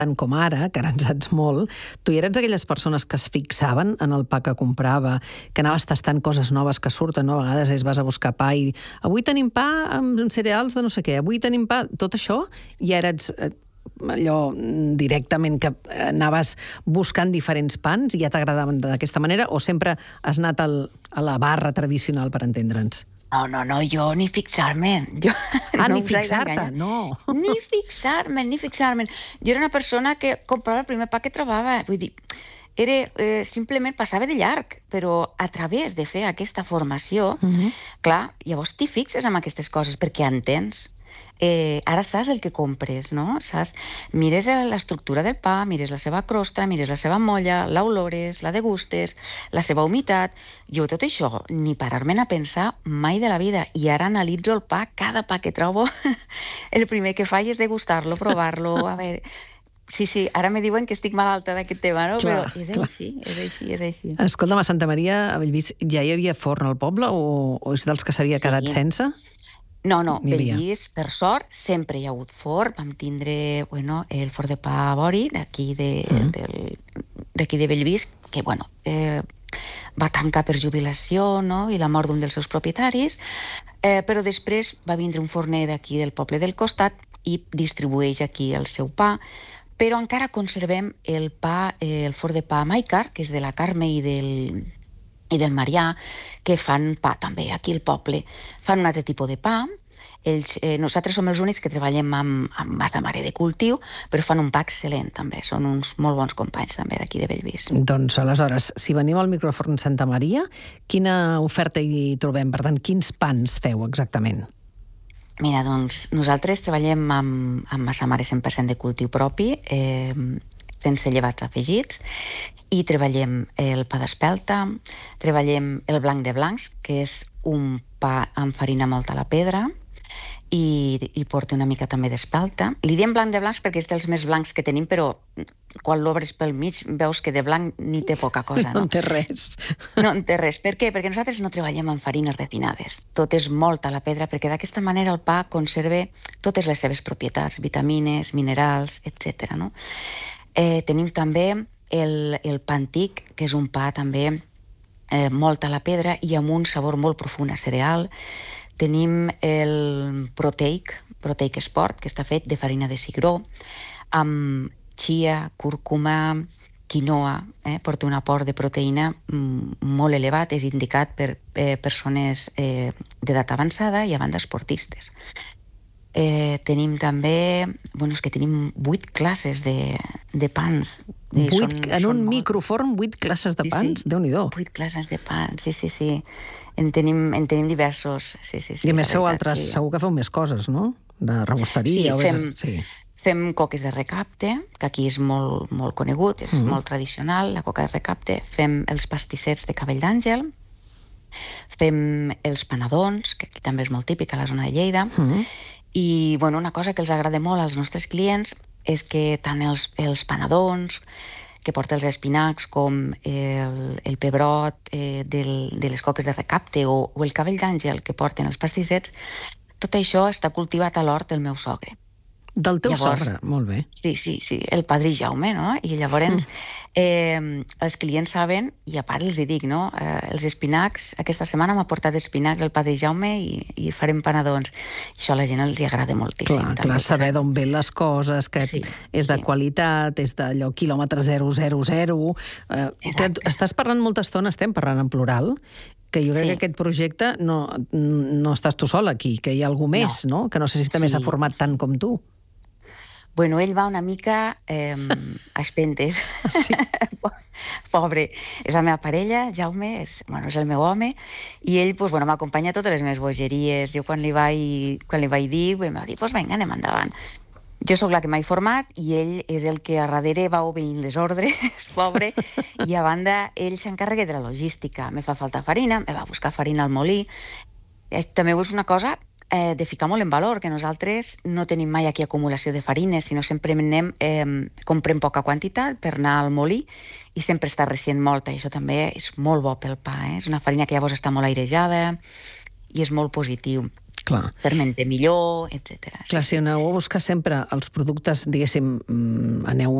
tant com ara, que ara en saps molt, tu eres d'aquelles persones que es fixaven en el pa que comprava, que anaves tastant coses noves que surten, no? A vegades vas a buscar pa i avui tenim pa amb cereals de no sé què, avui tenim pa... Tot això ja eres allò directament que anaves buscant diferents pans i ja t'agradaven d'aquesta manera, o sempre has anat a la barra tradicional, per entendre'ns? No, jo ni fixar-me. Ni fixar-te, no. Ni fixar-me. Jo era una persona que comprava el primer pa que trobava. Vull dir, simplement passava de llarg, però a través de fer aquesta formació, clar, llavors t'hi fixes en aquestes coses, perquè entens. Ara saps el que compres, no? Mires l'estructura del pa, mires la seva crosta, mires la seva molla, l'olores, la degustes, la seva humitat. Jo tot això, ni parar-me'n a pensar mai de la vida. I ara analitzo el pa, cada pa que trobo, el primer que faig és degustar-lo, provar-lo, a veure... Sí, ara me diuen que estic malalta d'aquest tema, no? Clar, però és així. Escolta'm, a Santa Maria, a Bellvís, ja hi havia forn al poble o és dels que s'havia quedat sense? No, Bellvís, per sort, sempre hi ha hagut forn. Vam tindre el forn de pa Bori, d'aquí de Bellvís, que va tancar per jubilació, no? I la mort d'un dels seus propietaris, però després va vindre un forner d'aquí del poble del costat i distribueix aquí el seu pa, però encara conservem el forn de pa Maicar, que és de la Carme i del Marià, que fan pa també aquí al poble. Fan un altre tipus de pa. Nosaltres som els únics que treballem amb massa mare de cultiu, però fan un pa excel·lent també. Són uns molt bons companys també d'aquí de Bellvís. Doncs aleshores, si venim al microforn Santa Maria, quina oferta hi trobem? Per tant, quins pans feu exactament? Mira, doncs nosaltres treballem amb massa mare 100% de cultiu propi, sense llevats afegits, i treballem el pa d'espelta, treballem el blanc de blancs, que és un pa amb farina molt a la pedra, i porta una mica també d'espelta. Li diem blanc de blancs perquè és dels més blancs que tenim, però quan l'obres pel mig veus que de blanc ni té poca cosa, no? No en té res. No en té res. Per què? Perquè nosaltres no treballem amb farines refinades. Tot és molt a la pedra, perquè d'aquesta manera el pa conserva totes les seves propietats, vitamines, minerals, etc. No? Tenim també el pa antic, que és un pa també molt a la pedra i amb un sabor molt profund a cereal. Tenim el proteic Sport, que està fet de farina de cigró, amb chia, cúrcuma, quinoa, porta un aport de proteïna molt elevat, és indicat per persones d'edat avançada i a banda esportistes. Tenim també, és que tenim 8 classes de pans. En un microforn, 8 classes de pans? Déu-n'hi-do. 8 classes de pans, sí. En tenim diversos, sí. I a més feu altres, segur que feu més coses, no? De rebosteria. Fem coques de recapte, que aquí és molt conegut, és molt tradicional, la coca de recapte. Fem els pastissets de cabell d'àngel, fem els panadons, que aquí també és molt típic a la zona de Lleida, i una cosa que els agrada molt als nostres clients és que tant els panadons, que porta els espinacs, com el pebrot de les coques de recapte o el cabell d'àngel que porten els pastissets, tot això està cultivat a l'hort del meu sogre. Del teu sogre, molt bé. Sí, el padrí Jaume, no? I llavors els clients saben, i a part els hi dic, no? Els espinacs, aquesta setmana m'ha portat espinacs el padrí Jaume i farem panadons. Això a la gent els hi agrada moltíssim. Clar, saber d'on ven les coses, que és de qualitat, és d'allò quilòmetre 000. Estàs parlant molta estona, estem parlant en plural, que jo crec que aquest projecte no estàs tu sol aquí, que hi ha algú més, no? Que no sé si també s'ha format tant com tu. Ell va una mica a espentes. Sí. Pobre. És la meva parella, Jaume, és el meu home, i ell m'acompanya a totes les meves bogeries. Jo quan li vaig dir, va dir, vinga, anem endavant. Jo sóc la que m'he format i ell és el que a darrere va obeint les ordres, pobre, i a banda ell s'encarrega de la logística. Me fa falta farina, me va buscar farina al molí. També és una cosa de ficar molt en valor, que nosaltres no tenim mai aquí acumulació de farines, sinó sempre comprem poca quantitat per anar al molí i sempre està recient molta, i això també és molt bo pel pa. És una farina que llavors està molt airejada i és molt positiu. Clar. fermente millor, etc. Clar, si aneu a buscar sempre els productes, diguéssim, aneu